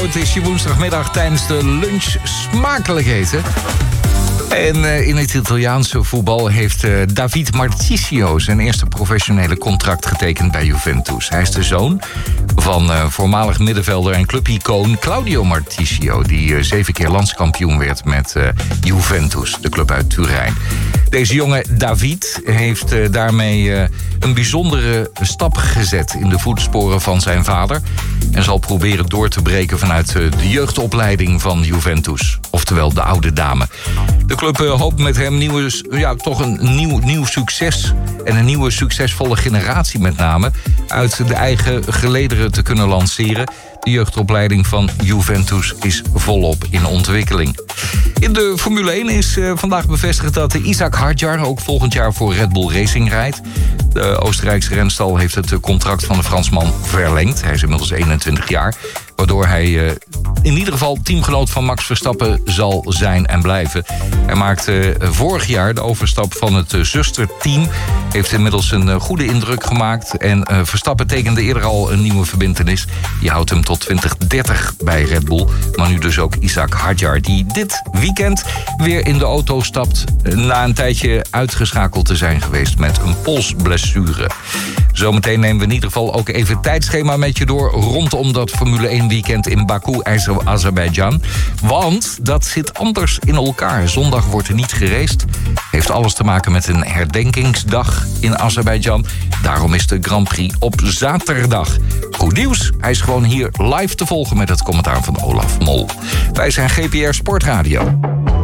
Het is je woensdagmiddag tijdens de lunch smakelijkheden. En in het Italiaanse voetbal heeft David Marchisio zijn eerste professionele contract getekend bij Juventus. Hij is de zoon van voormalig middenvelder en clubicoon Claudio Marchisio, die 7 keer landskampioen werd met Juventus, de club uit Turijn. Deze jonge David heeft daarmee een bijzondere stap gezet in de voetsporen van zijn vader en zal proberen door te breken vanuit de jeugdopleiding van Juventus, oftewel de oude dame. De club hoopt met hem toch een nieuw succes en een nieuwe succesvolle generatie met name uit de eigen gelederen te kunnen lanceren. De jeugdopleiding van Juventus is volop in ontwikkeling. In de Formule 1 is vandaag bevestigd dat Isaac Hadjar ook volgend jaar voor Red Bull Racing rijdt. De Oostenrijkse renstal heeft het contract van de Fransman verlengd. Hij is inmiddels 21 jaar, waardoor hij in ieder geval teamgenoot van Max Verstappen zal zijn en blijven. Hij maakte vorig jaar de overstap van het zusterteam. Heeft inmiddels een goede indruk gemaakt. En Verstappen tekende eerder al een nieuwe verbintenis. Die houdt hem tot 2030 bij Red Bull. Maar nu dus ook Isaac Hadjar, die dit weekend weer in de auto stapt na een tijdje uitgeschakeld te zijn geweest met een polsblessure. Zometeen nemen we in ieder geval ook even het tijdschema met je door rondom dat Formule 1 weekend in Baku, Azerbeidzjan. Want dat zit anders in elkaar. Zondag wordt er niet geraced. Heeft alles te maken met een herdenkingsdag in Azerbeidzjan. Daarom is de Grand Prix op zaterdag. Goed nieuws, hij is gewoon hier live te volgen met het commentaar van Olaf Mol. Wij zijn GPR Sportradio.